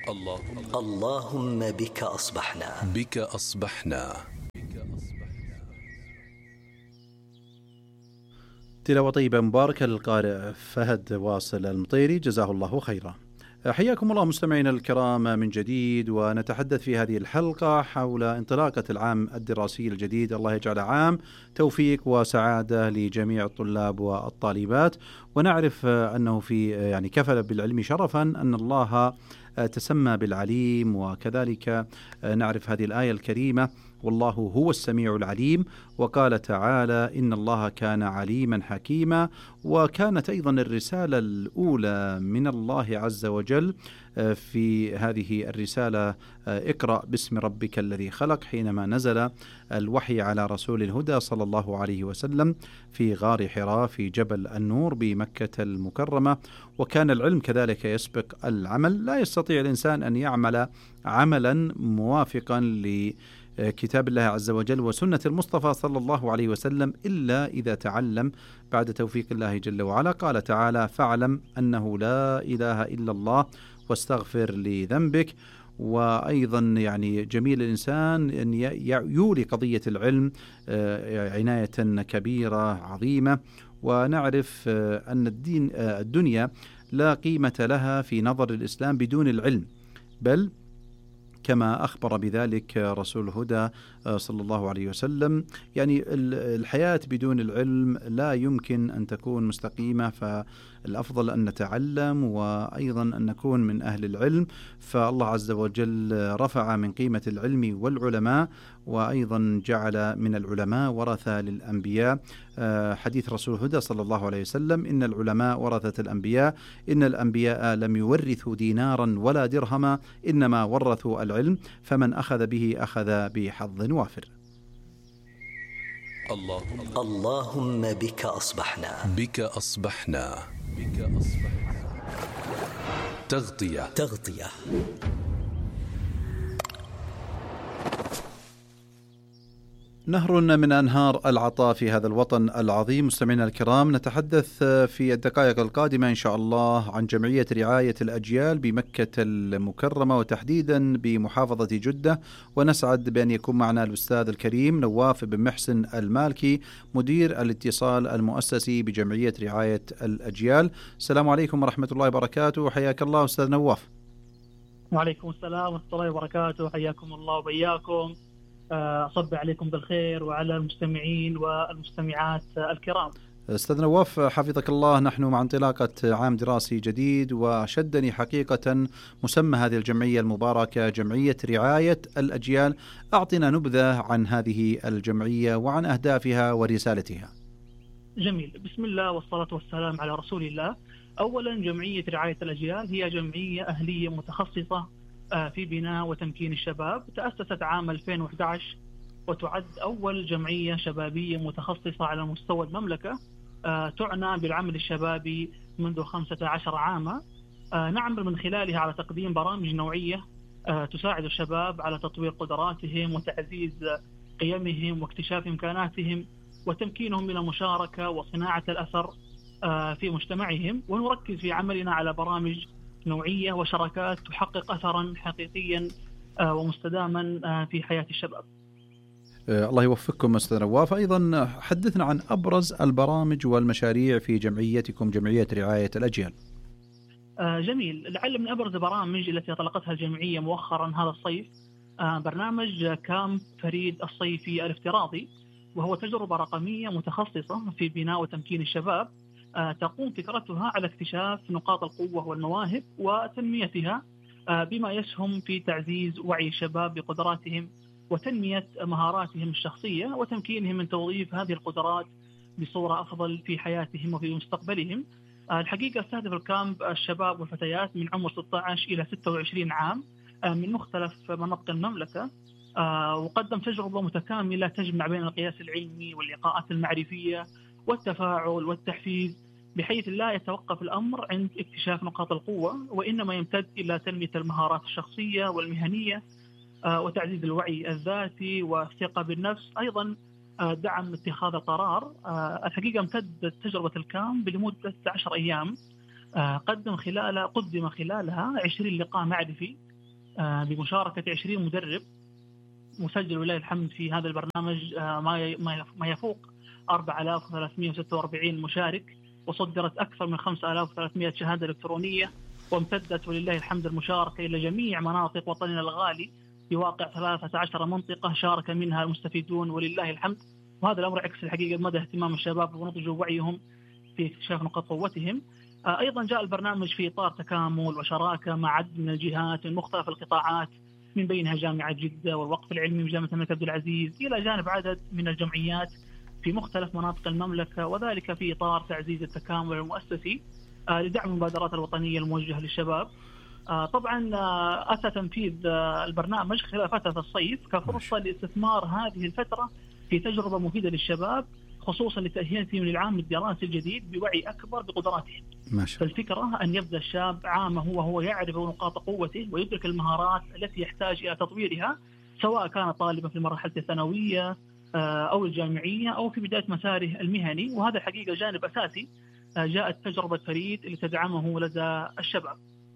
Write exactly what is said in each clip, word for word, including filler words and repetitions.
اللهم اللهم بك أصبحنا بك أصبحنا. تلاوة طيبة مباركة للقارئ فهد واصل المطيري، جزاه الله خيرا. حياكم الله مستمعينا الكرام من جديد، ونتحدث في هذه الحلقة حول انطلاقة العام الدراسي الجديد. الله يجعل عام توفيق وسعادة لجميع الطلاب والطالبات، ونعرف أنه في يعني كفل بالعلم شرفا أن الله تسمى بالعليم، وكذلك نعرف هذه الآية الكريمة: والله هو السميع العليم. وقال تعالى: إن الله كان عليما حكيما. وكانت أيضا الرسالة الأولى من الله عز وجل في هذه الرسالة اقرأ باسم ربك الذي خلق، حينما نزل الوحي على رسول الهدى صلى الله عليه وسلم في غار حراء في جبل النور بمكة المكرمة. وكان العلم كذلك يسبق العمل، لا يستطيع الإنسان أن يعمل عملا موافقا ل كتاب الله عز وجل وسنة المصطفى صلى الله عليه وسلم إلا إذا تعلم بعد توفيق الله جل وعلا. قال تعالى: فاعلم أنه لا إله إلا الله واستغفر لذنبك. وأيضا يعني جميل الإنسان أن يولي قضية العلم عناية كبيرة عظيمة. ونعرف أن الدين الدنيا لا قيمة لها في نظر الإسلام بدون العلم، بل كما أخبر بذلك رسول الهدى صلى الله عليه وسلم، يعني الحياة بدون العلم لا يمكن أن تكون مستقيمة، فالأفضل أن نتعلم وأيضا أن نكون من أهل العلم. فالله عز وجل رفع من قيمة العلم والعلماء، وأيضا جعل من العلماء ورثة للأنبياء. حديث رسول الهدى صلى الله عليه وسلم: إن العلماء ورثة الأنبياء، إن الأنبياء لم يورثوا دينارا ولا درهما، إنما ورثوا العلم، فمن أخذ به أخذ بحظ وافر. اللهم اللهم بك أصبحنا بك أصبحنا بك أصبحنا. تغطية تغطية نهر من أنهار العطاء في هذا الوطن العظيم. مستمعينا الكرام، نتحدث في الدقائق القادمة إن شاء الله عن جمعية رعاية الأجيال بمكة المكرمة، وتحديدا بمحافظة جدة. ونسعد بأن يكون معنا الأستاذ الكريم نواف بن محسن المالكي، مدير الاتصال المؤسسي بجمعية رعاية الأجيال. السلام عليكم ورحمة الله وبركاته، حياك الله أستاذ نواف. وعليكم السلام ورحمة الله وبركاته، حياكم الله وبياكم. أصب عليكم بالخير وعلى المستمعين والمستمعات الكرام. أستاذ نواف حفظك الله، نحن مع انطلاقة عام دراسي جديد، وشدني حقيقة مسمى هذه الجمعية المباركة جمعية رعاية الأجيال. أعطنا نبذة عن هذه الجمعية وعن أهدافها ورسالتها. جميل، بسم الله والصلاة والسلام على رسول الله. أولا، جمعية رعاية الأجيال هي جمعية أهلية متخصصة في بناء وتمكين الشباب. تأسست عام ألفين وأحد عشر، وتعد أول جمعية شبابية متخصصة على مستوى المملكة تعنى بالعمل الشبابي منذ خمسة عشر عاما. نعمل من خلالها على تقديم برامج نوعية تساعد الشباب على تطوير قدراتهم وتعزيز قيمهم واكتشاف إمكاناتهم وتمكينهم من المشاركة وصناعة الأثر في مجتمعهم. ونركز في عملنا على برامج نوعية وشراكات تحقق أثرا حقيقيا ومستداما في حياة الشباب. الله يوفقكم أستاذ نواف. أيضا حدثنا عن أبرز البرامج والمشاريع في جمعيتكم جمعية رعاية الأجيال. جميل، لعل من أبرز البرامج التي أطلقتها الجمعية مؤخرا هذا الصيف برنامج كامب فريد الصيفي الافتراضي، وهو تجربة رقمية متخصصة في بناء وتمكين الشباب. تقوم فكرتها على اكتشاف نقاط القوة والمواهب وتنميتها، بما يسهم في تعزيز وعي الشباب بقدراتهم وتنمية مهاراتهم الشخصية وتمكينهم من توظيف هذه القدرات بصورة أفضل في حياتهم وفي مستقبلهم. الحقيقة استهدف الكامب الشباب والفتيات من عمر ستة عشر إلى ستة وعشرين عام من مختلف مناطق المملكة، وقدم تجربة متكاملة تجمع بين القياس العلمي واللقاءات المعرفية والتفاعل والتحفيز، بحيث لا يتوقف الأمر عند اكتشاف نقاط القوة، وإنما يمتد إلى تنمية المهارات الشخصية والمهنية وتعزيز الوعي الذاتي والثقة بالنفس. أيضا دعم اتخاذ القرار. الحقيقة امتدت تجربة الكامب لمدة عشر أيام، قدم خلال قدم خلالها عشرين لقاء معرفي بمشاركة عشرين مدرب مسجل ولله الحمد في هذا البرنامج ما يفوق أربعة آلاف وثلاثمئة وستة وأربعين مشارك، وصدرت أكثر من خمسة آلاف وثلاثمئة شهادة إلكترونية، وامتدت ولله الحمد المشاركة إلى جميع مناطق وطننا الغالي بواقع ثلاثة عشر منطقة شارك منها المستفيدون ولله الحمد. وهذا الأمر عكس الحقيقة مدى اهتمام الشباب ونضج ووعيهم في اكتشاف نقاط قوتهم. أيضا جاء البرنامج في إطار تكامل وشراكة مع عدد من الجهات من مختلف القطاعات، من بينها جامعة جدة والوقف العلمي وجامعة الملك عبد العزيز، إلى جانب عدد من الجمعيات في مختلف مناطق المملكة، وذلك في إطار تعزيز التكامل المؤسسي لدعم المبادرات الوطنية الموجهة للشباب. طبعا أتى تنفيذ البرنامج خلال فترة الصيف كفرصة لاستثمار هذه الفترة في تجربة مفيدة للشباب، خصوصا لتأهيلهم للعام الدراسي الجديد بوعي أكبر بقدراتهم. فالفكرة أن يبدأ الشاب عامه وهو يعرف نقاط قوته ويدرك المهارات التي يحتاج إلى تطويرها، سواء كان طالبا في مرحلة الثانوية أو الجامعية أو في بداية مساره المهني. وهذا الحقيقة جانب أساسي جاءت تجربة فريد لتدعمه لدى الشباب.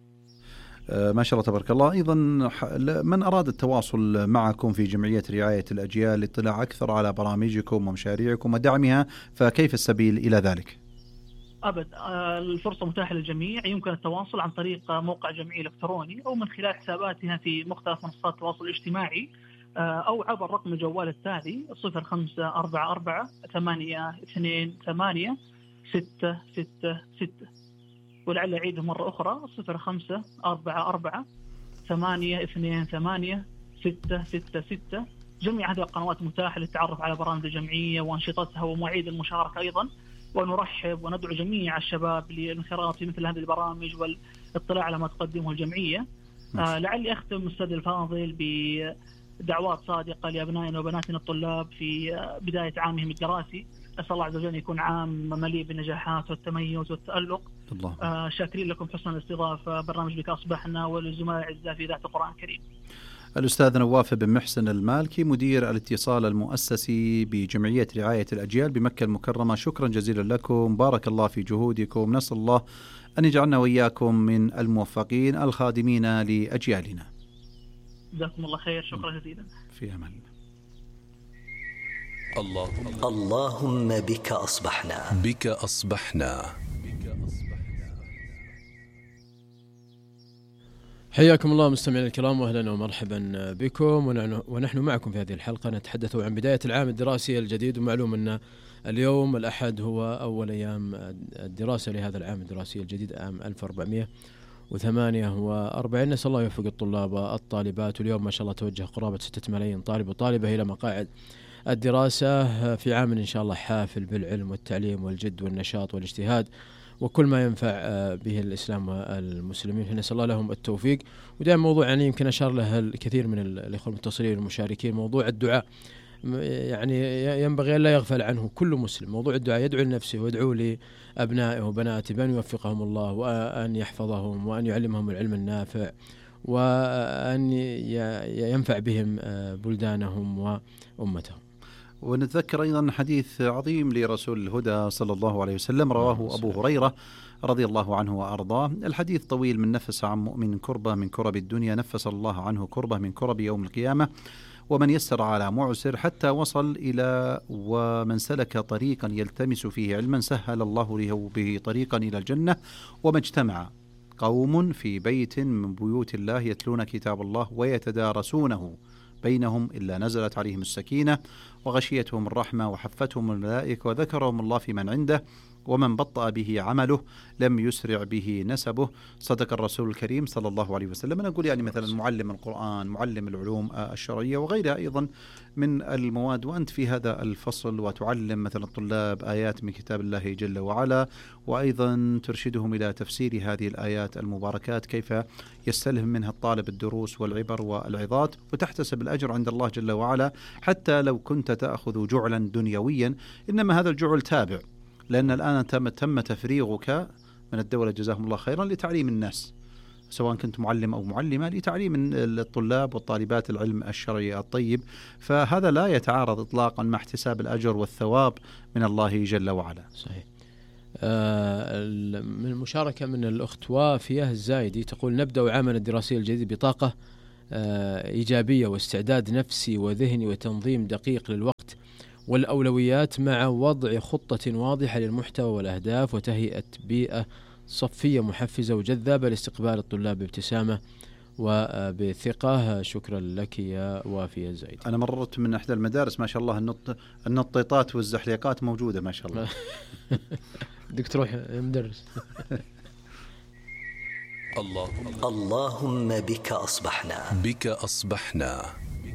ما شاء الله تبارك الله. أيضا من أراد التواصل معكم في جمعية رعاية الأجيال للاطلاع أكثر على برامجكم ومشاريعكم ودعمها، فكيف السبيل إلى ذلك؟ أبد، الفرصة متاحة للجميع. يمكن التواصل عن طريق موقع جمعية إلكتروني أو من خلال حساباتها في مختلف منصات التواصل الاجتماعي، أو عبر رقم الجوال التالي صفر خمسة أربعة أربعة ثمانية اثنين ثمانية ستة ستة ستة. ولعل أعيده مرة أخرى صفر خمسة أربعة أربعة ثمانية اثنين ثمانية ستة ستة ستة. جميع هذه القنوات متاحة للتعرف على برامج الجمعية وأنشطتها ومواعيد المشاركة أيضا. ونرحب وندعو جميع الشباب للانخراط في مثل هذه البرامج والاطلاع على ما تقدمه الجمعية. آه لعلي أختم أستاذ الفاضل بدعوات صادقة لأبنائنا وبناتنا الطلاب في بداية عامهم الدراسي. أسأل الله عز وجل يكون عام مليء بالنجاحات والتميز والتألق. آه شاكرين لكم حسن الاستضافة برنامج بك أصبحنا، وللزملاء الأعزاء في ذات القرآن الكريم. الأستاذ نواف بن محسن المالكي، مدير الاتصال المؤسسي بجمعية رعاية الأجيال بمكة المكرمة، شكرا جزيلا لكم، بارك الله في جهودكم، نسأل الله أن يجعلنا وإياكم من الموفقين الخادمين لأجيالنا. جزاكم الله خير، شكرا جزيلا. في أمان. اللهم اللهم بك أصبحنا بك أصبحنا. حياكم الله مستمعينا الكرام، واهلا ومرحبا بكم، ونحن معكم في هذه الحلقة نتحدث عن بداية العام الدراسي الجديد. ومعلوم أن اليوم الأحد هو أول أيام الدراسة لهذا العام الدراسي الجديد عام ألف وأربعمئة وثمانية وأربعين. نسأل الله يوفق الطلاب والطالبات. واليوم ما شاء الله توجه قرابة ستة ملايين طالب وطالبة إلى مقاعد الدراسة في عام إن شاء الله حافل بالعلم والتعليم والجد والنشاط والاجتهاد وكل ما ينفع به الإسلام والمسلمين. فنسأل الله لهم التوفيق. ودائما موضوع يعني يمكن أشار له الكثير من الإخوة المتصلين والمشاركين، موضوع الدعاء يعني ينبغي أن لا يغفل عنه كل مسلم. موضوع الدعاء، يدعو لنفسه ويدعو لأبنائه وبناته بأن يوفقهم الله وأن يحفظهم وأن يعلمهم العلم النافع وأن ينفع بهم بلدانهم وأمتهم. ونتذكر أيضا حديث عظيم لرسول الهدى صلى الله عليه وسلم رواه أبو هريرة رضي الله عنه وأرضاه. الحديث طويل: من نفس عن مؤمن كربة من كرب الدنيا نفس الله عنه كربة من كرب يوم القيامة، ومن يسر على معسر حتى وصل إلى ومن سلك طريقا يلتمس فيه علما سهل الله له به طريقا إلى الجنة، وما اجتمع قوم في بيت من بيوت الله يتلون كتاب الله ويتدارسونه بينهم إلا نزلت عليهم السكينة وغشيتهم الرحمة وحفتهم الملائكة وذكرهم الله في من عنده، ومن بطأ به عمله لم يسرع به نسبه. صدق الرسول الكريم صلى الله عليه وسلم. أنا أقول يعني مثلا معلم القرآن، معلم العلوم الشرعية وغيرها أيضا من المواد، وأنت في هذا الفصل وتعلم مثلا الطلاب آيات من كتاب الله جل وعلا، وأيضا ترشدهم إلى تفسير هذه الآيات المباركات، كيف يستلهم منها الطالب الدروس والعبر والعظات، وتحتسب الأجر عند الله جل وعلا حتى لو كنت تأخذ جعلا دنيويا، إنما هذا الجعل تابع، لأن الآن تم, تم تفريغك من الدولة جزاهم الله خيرا لتعليم الناس، سواء كنت معلم أو معلمة، لتعليم الطلاب والطالبات العلم الشرعي الطيب. فهذا لا يتعارض إطلاقا مع احتساب الأجر والثواب من الله جل وعلا. صحيح. آه من المشاركة من الأخت وافية الزايدي تقول: نبدأ عامنا الدراسي الجديد بطاقة إيجابية واستعداد نفسي وذهني وتنظيم دقيق للوقت والأولويات، مع وضع خطة واضحة للمحتوى والأهداف وتهيئة بيئة صفية محفزة وجذابة لاستقبال الطلاب بابتسامة وبثقة. شكرا لك يا وافي الزايد. أنا مررت من إحدى المدارس ما شاء الله النط النطيطات والزحليقات موجودة ما شاء الله. بدك تروح مدرس. الله اللهم بك أصبحنا. بك أصبحنا.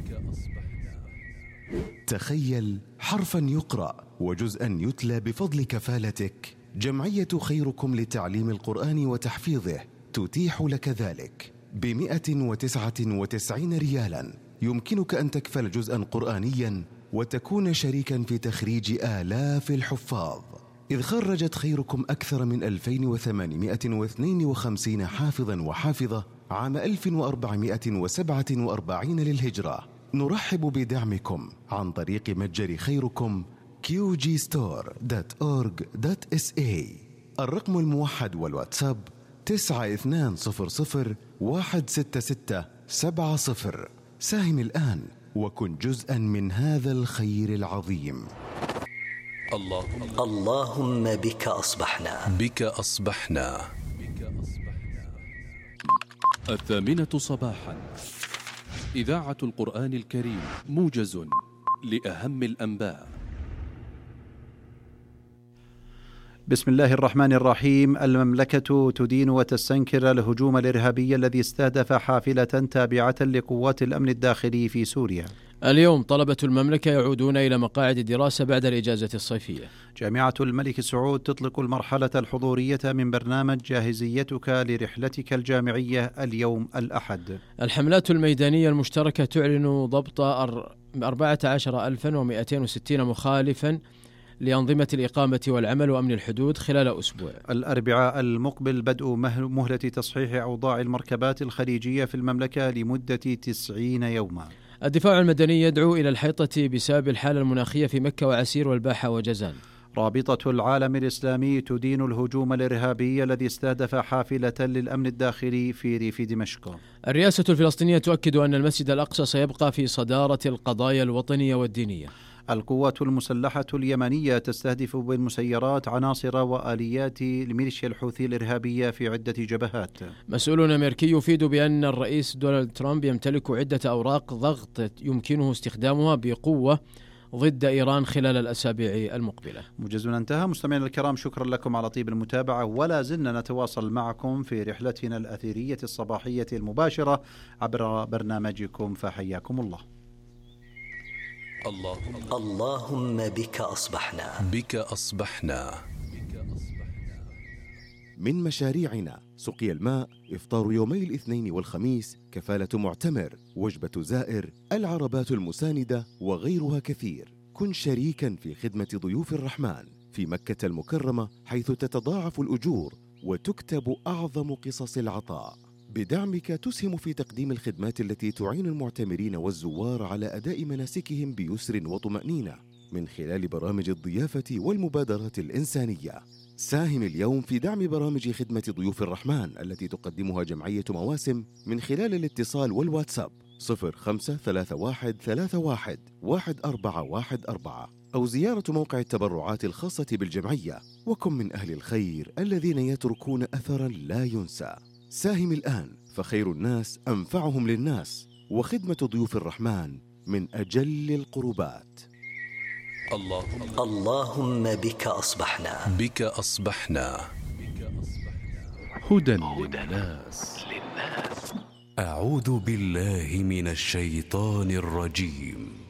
تخيل حرفا يقرأ وجزءا يتلى بفضل كفالتك. جمعية خيركم لتعليم القرآن وتحفيظه تتيح لك ذلك بمئة وتسعة وتسعين ريالا. يمكنك أن تكفل جزءا قرآنيا وتكون شريكا في تخريج آلاف الحفاظ، إذ خرجت خيركم أكثر من ألفين وثمانمئة واثنين وخمسين حافظا وحافظة عام ألف وأربعمئة وسبعة وأربعين للهجرة. نرحب بدعمكم عن طريق متجر خيركم كيو جي ستور دوت أورج دوت إس إيه. الرقم الموحد والواتساب تسعة اثنان صفر صفر واحد ستة ستة سبعة صفر. ساهم الآن وكن جزءا من هذا الخير العظيم. الله اللهم بك أصبحنا. بك أصبحنا. الثامنة صباحا، إذاعة القرآن الكريم، موجز لأهم الأنباء. بسم الله الرحمن الرحيم. المملكة تدين وتستنكر الهجوم الإرهابي الذي استهدف حافلة تابعة لقوات الأمن الداخلي في سوريا. اليوم طلبة المملكة يعودون إلى مقاعد الدراسة بعد الإجازة الصيفية. جامعة الملك سعود تطلق المرحلة الحضورية من برنامج جاهزيتك لرحلتك الجامعية اليوم الأحد. الحملات الميدانية المشتركة تعلن ضبط أربعة عشر ألفا ومئتين وستين مخالفا لأنظمة الإقامة والعمل وأمن الحدود خلال أسبوع. الأربعاء المقبل بدء مهلة تصحيح أوضاع المركبات الخليجية في المملكة لمدة تسعين يوما. الدفاع المدني يدعو إلى الحيطة بسبب الحالة المناخية في مكة وعسير والباحة وجازان. رابطة العالم الإسلامي تدين الهجوم الإرهابي الذي استهدف حافلة للأمن الداخلي في ريف دمشق. الرئاسة الفلسطينية تؤكد أن المسجد الأقصى سيبقى في صدارة القضايا الوطنية والدينية. القوات المسلحة اليمنية تستهدف بالمسيرات عناصر وآليات الميليشيا الحوثي الإرهابية في عدة جبهات. مسؤول أمريكي يفيد بأن الرئيس دونالد ترامب يمتلك عدة أوراق ضغط يمكنه استخدامها بقوة ضد إيران خلال الأسابيع المقبلة. موجزنا انتهى. مستمعينا الكرام، شكرا لكم على طيب المتابعة، ولا زلنا نتواصل معكم في رحلتنا الأثيرية الصباحية المباشرة عبر برنامجكم، فحياكم الله. الله اللهم بك أصبحنا. بك أصبحنا. من مشاريعنا سقي الماء، إفطار يومي الاثنين والخميس، كفالة معتمر، وجبة زائر، العربات المساندة وغيرها كثير. كن شريكا في خدمة ضيوف الرحمن في مكة المكرمة، حيث تتضاعف الأجور وتكتب أعظم قصص العطاء. بدعمك تسهم في تقديم الخدمات التي تعين المعتمرين والزوار على أداء مناسكهم بيسر وطمأنينة من خلال برامج الضيافة والمبادرات الإنسانية. ساهم اليوم في دعم برامج خدمة ضيوف الرحمن التي تقدمها جمعية مواسم من خلال الاتصال والواتساب صفر خمسة ثلاثة واحد ثلاثة واحد واحد أربعة واحد أربعة أو زيارة موقع التبرعات الخاصة بالجمعية. وكن من أهل الخير الذين يتركون أثرا لا ينسى. ساهم الآن، فخير الناس أنفعهم للناس، وخدمة ضيوف الرحمن من أجل القربات. الله اللهم بك أصبحنا. بك أصبحنا. هدى للناس. أعوذ بالله من الشيطان الرجيم.